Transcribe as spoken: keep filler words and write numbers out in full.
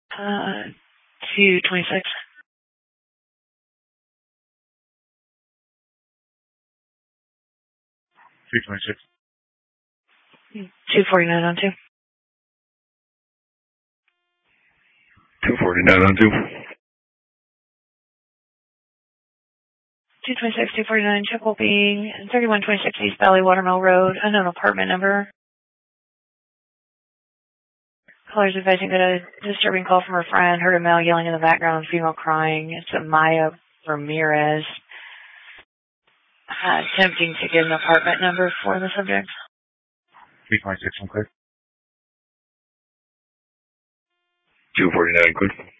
Uh, two twenty-six. two twenty-six. two forty-nine on two. two forty-nine on two. two twenty-six, two forty-nine, check will be thirty-one twenty-six East Valley Watermill Road, unknown apartment number. Caller's advising that a disturbing call from her friend, heard a male yelling in the background, female crying. It's a Maya Ramirez. Uh, attempting to get an apartment number for the subject. three twenty-six on clear. two forty-nine, good.